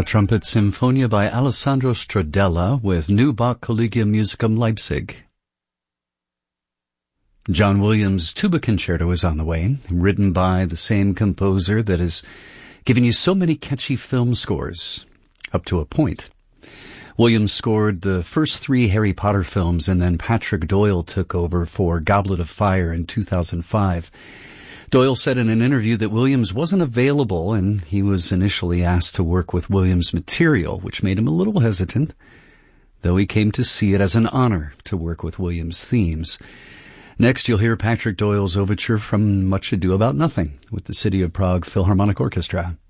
A trumpet sinfonia by Alessandro Stradella with New Bach Collegium Musicum Leipzig. John Williams' Tuba Concerto is on the way, written by the same composer that has given you so many catchy film scores, up to a point. Williams scored the first 3 Harry Potter films, and then Patrick Doyle took over for Goblet of Fire in 2005. Doyle said in an interview that Williams wasn't available, and he was initially asked to work with Williams' material, which made him a little hesitant, though he came to see it as an honor to work with Williams' themes. Next, you'll hear Patrick Doyle's overture from Much Ado About Nothing with the City of Prague Philharmonic Orchestra.